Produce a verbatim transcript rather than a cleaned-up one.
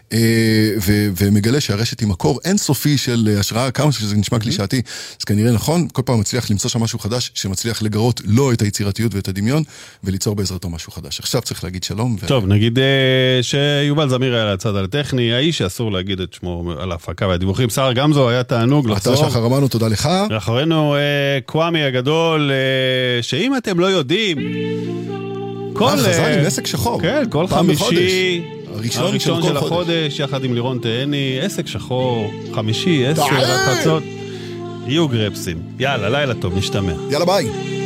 ומגלה שהרשת היא מקור אינסופי של השראה, כמה שזה נשמע קלישאתי, אז כנראה נכון, כל פעם מצליח למצוא שם משהו חדש, שמצליח לגרות לא את היצירתיות ואת הדמיון, וליצור בעזרתו משהו חדש. עכשיו צריך להגיד שלום. טוב, נגיד שיובל זמיר היה לצד על הטכני, האיש שאסור להגיד את שמו על ההפקה והדיווחים. שרה גמזו היה תענוג לחזור. אתה שחר אמרנו, תודה לך. ואחרינו קוואמי הגדול, שאם אתם לא יודעים, כל... חזר עם עסק שחור. כן, כל חמישי... הראשון, הראשון של, של החודש, יחד עם לירון תהני, עסק שחור, חמישי, עשר, חצות, יהיו גרפסים. יאללה, לילה טוב, נשתמע. יאללה, ביי.